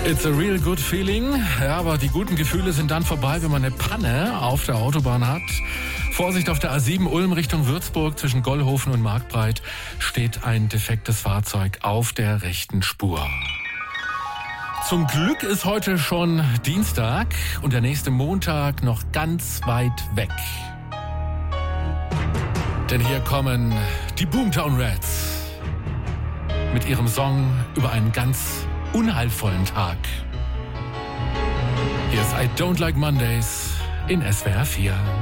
It's a real good feeling. Ja, aber die guten Gefühle sind dann vorbei, wenn man eine Panne auf der Autobahn hat. Vorsicht, auf der A7 Ulm Richtung Würzburg zwischen Gollhofen und Marktbreit steht ein defektes Fahrzeug auf der rechten Spur. Zum Glück ist heute schon Dienstag und der nächste Montag noch ganz weit weg. Denn hier kommen die Boomtown Rats mit ihrem Song über einen ganz unheilvollen Tag. Hier ist I Don't Like Mondays in SWR 4.